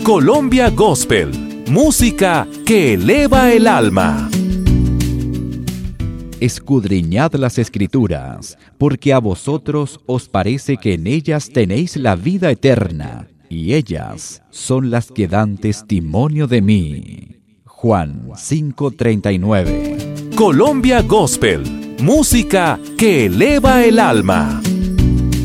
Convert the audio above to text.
Colombia Gospel, música que eleva el alma. Escudriñad las Escrituras, porque a vosotros os parece que en ellas tenéis la vida eterna, y ellas son las que dan testimonio de mí. Juan 5:39. Colombia Gospel, música que eleva el alma.